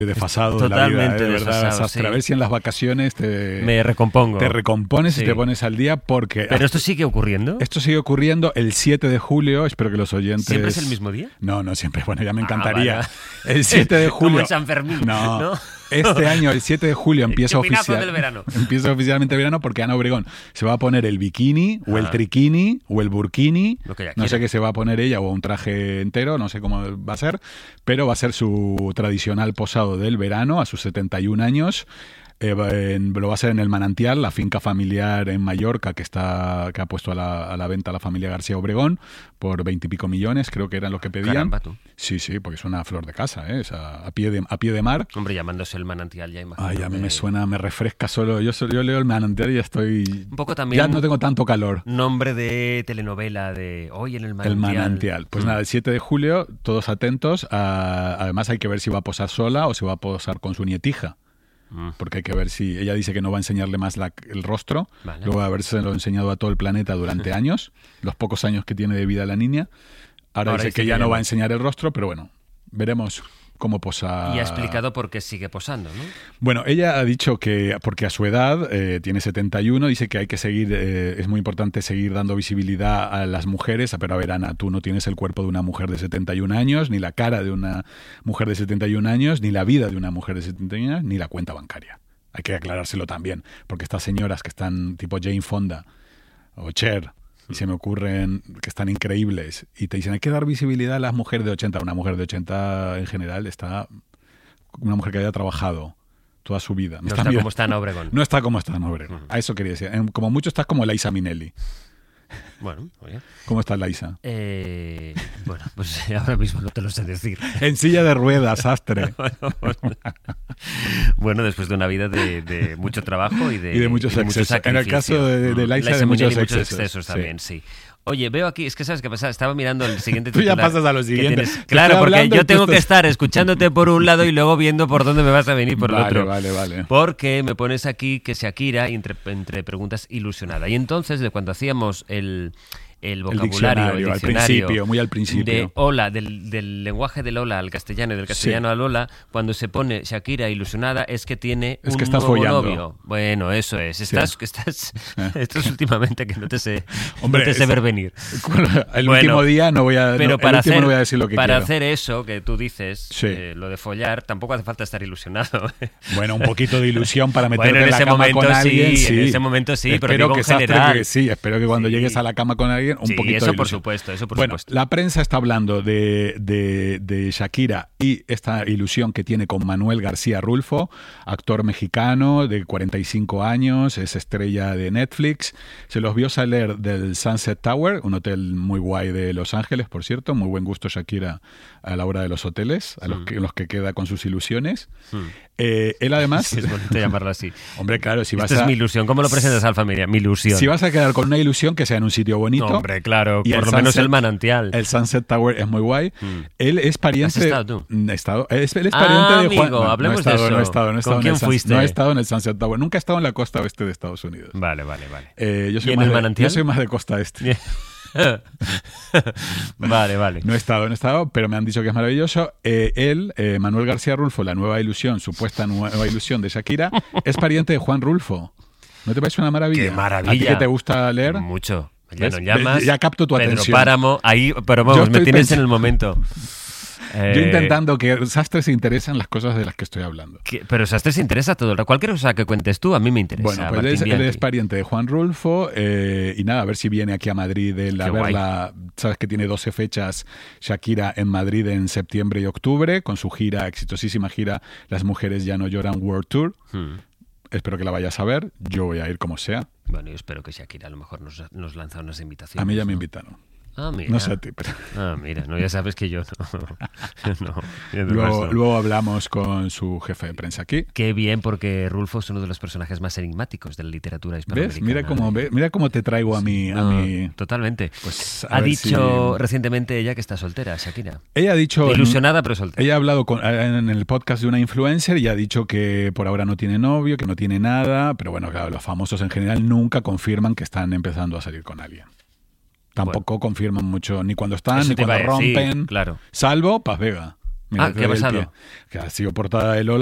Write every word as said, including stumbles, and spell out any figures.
desfasado Totalmente de la vida, ¿eh? De desfasado, verdad, Sastre. sí. A ver si en las vacaciones te, Me recompongo. te recompones Sí. y te pones al día porque... ¿Pero esto sigue ocurriendo? Esto sigue ocurriendo el siete de julio, espero que los oyentes... ¿Siempre es el mismo día? No, no siempre, bueno, ya me Ah, encantaría. vale. El siete de julio... Como en San Fermín, No, ¿no? este año, el siete de julio, empieza, chupinazo oficial, del verano. empieza oficialmente el verano porque Ana Obregón se va a poner el bikini o el Ah. triquini o el burkini, Lo que ella no sé quiera. qué se va a poner ella o un traje entero, no sé cómo va a ser, pero va a ser su tradicional posado del verano a sus setenta y un años. Eh, va en- lo va a hacer en el Manantial, la finca familiar en Mallorca que está que ha puesto a la, a la venta la familia García Obregón por veintipico millones, creo que eran lo que pedían. Caramba, tú. Sí, sí, porque es una flor de casa, ¿eh? O sea, a pie de, a pie de mar. Hombre, llamándose el manantial ya imagino. Ay, a mí que- me suena, me refresca solo. Yo, so- yo leo el Manantial y ya estoy... Un poco también... Ya no tengo tanto calor. Nombre de telenovela de hoy en el El manantial. Manantial. Pues Mm. nada, el siete de julio, todos atentos. A, además hay que ver si va a posar sola o si va a posar con su nietija. Mm. Porque hay que ver si... Ella dice que no va a enseñarle más la- el rostro. Vale. Luego de haberse lo enseñado a todo el planeta durante años. Los pocos años que tiene de vida la niña. Ahora, Ahora dice dice que que ya ya no no. va a enseñar el rostro, pero bueno, veremos cómo posa... Y ha explicado por qué sigue posando, ¿no? Bueno, ella ha dicho que, porque a su edad, eh, tiene setenta y uno, dice que hay que seguir, eh, es muy importante seguir dando visibilidad a las mujeres, pero a ver, Ana, tú no tienes el cuerpo de una mujer de setenta y un años, ni la cara de una mujer de setenta y un años, ni la vida de una mujer de setenta y un años, ni la cuenta bancaria. Hay que aclarárselo también, porque estas señoras que están tipo Jane Fonda o Cher, y se me ocurren que están increíbles, y te dicen hay que dar visibilidad a las mujeres de ochenta. Una mujer de ochenta en general está... Una mujer que haya trabajado toda su vida. Me No está está mirando- como está Ana Obregón. No está como está Ana Obregón. Ujú. A eso quería decir. Em, Como mucho estás como Liza Minnelli. Bueno, oye. ¿Cómo está Liza? Eh, bueno, pues ahora mismo no te lo sé decir. En silla de ruedas, sastre. Bueno, después de una vida de, de mucho trabajo y de, Y de muchos excesos. En el sacrificio. caso de- de Mm, Liza, de Minnelli, muchos muchos excesos, excesos sí. también, sí. Oye, veo aquí, es que sabes qué pasa, estaba mirando el siguiente Tú titular. ya pasas a lo que siguiente. tienes. Te Claro, estoy porque hablando y yo tú tengo que estás- estar escuchándote por un lado y luego viendo por dónde me vas a venir por el Vale, otro. vale, vale. Porque me pones aquí que Shakira, entre, entre preguntas, ilusionada. Y entonces, de cuando hacíamos el, el vocabulario, diccionario, el al diccionario principio, muy al principio. de hola, del, del lenguaje del hola al castellano y del castellano Sí. al hola, cuando se pone Shakira ilusionada es que tiene Es un que está nuevo follando. novio. Bueno, eso es. Estás, que estás, Eh. esto es últimamente que no te sé, Hombre, no te sé es- ver venir. El Bueno, último día no voy a, Pero no, para, el último hacer, no voy a decir lo que para quiero. hacer eso que tú dices, Sí. eh, lo de follar, tampoco hace falta estar ilusionado. Bueno, un poquito de ilusión para meterte Bueno, en en la ese cama momento con sí, alguien. en ese momento sí, pero espero digo que en Sastre general. que sí, espero que cuando Sí. llegues a la cama con alguien, un Sí, poquito eso de por ilusión. supuesto, eso por bueno, supuesto. la prensa está hablando de, de, de Shakira y esta ilusión que tiene con Manuel García Rulfo, actor mexicano de cuarenta y cinco años, es estrella de Netflix. Se los vio salir del Sunset Tower, un hotel muy guay de Los Ángeles, por cierto. Muy buen gusto Shakira a la hora de los hoteles, a los Mm. que, en los que queda con sus ilusiones. Hmm. Eh, él además... Sí, es bonito llamarlo así. Hombre, claro, si vas Esta a... es mi ilusión. ¿Cómo lo presentas a la familia? Mi ilusión. Si vas a quedar con una ilusión, que sea en un sitio bonito. No, hombre, claro, Y por el lo menos Sunset- el manantial. El Sunset Tower es muy guay. Mm. Él es pariente... ¿Has estado tú? Mm, he estado. Es- él es Ah, pariente de Juan... amigo, no, hablemos no he de estado, eso. No he estado, no he ¿Con estado en quién el Sun- fuiste? No he estado en el Sunset Tower. Nunca he estado en la costa oeste de Estados Unidos. Vale, vale, vale. Eh, yo, soy ¿Y en más el de, manantial? yo soy más de costa este. Vale, vale. No he estado, no he estado, pero me han dicho que es maravilloso. Eh, él, eh, Manuel García Rulfo, la nueva ilusión, supuesta nueva ilusión de Shakira, es pariente de Juan Rulfo. ¿No te parece una maravilla? ¡Qué maravilla! ¿A ti que te gusta leer? Mucho. Ya ¿Ves? no llamas. Ya capto tu Pedro atención. Páramo, ahí, pero Yo vamos, me estoy tienes pensando- en el momento. Yo Eh, intentando que Sastre se interese en las cosas de las que estoy hablando. que- pero Sastre se interesa todo. Cualquier cosa que cuentes tú, a mí me interesa. Bueno, pues Martín él es, él Bianchi. es pariente de Juan Rulfo eh, y nada, a ver si viene aquí a Madrid él a Qué guay. verla. Sabes que tiene doce fechas Shakira en Madrid en septiembre y octubre con su gira, exitosísima gira Las Mujeres Ya No Lloran World Tour. Hmm. Espero que la vayas a ver. Yo voy a ir como sea. Bueno, yo espero que Shakira a lo mejor nos, nos lanza unas invitaciones. A mí ya me ¿no? invitaron. Ah, mira. No sé a ti, pero... Ah, mira, no, ya sabes que yo no. no, yo de Luego, paso. luego hablamos con su jefe de prensa aquí. Qué bien, porque Rulfo es uno de los personajes más enigmáticos de la literatura ¿Ves? hispanoamericana. Mira cómo, ve- mira cómo te traigo a mi... A No, mi... Totalmente. Pues, a ha ver dicho si- recientemente ella que está soltera, Shakira. Ella ha dicho... Ilusionada, pero soltera. Ella ha hablado con- en el podcast de una influencer y ha dicho que por ahora no tiene novio, que no tiene nada, pero bueno, claro, los famosos en general nunca confirman que están empezando a salir con alguien. Tampoco confirman mucho ni cuando están, Eso ni te iba cuando a decir, rompen, claro. salvo Paz Vega. Ah, ¿qué ha pasado? Que ha sido portada de Lola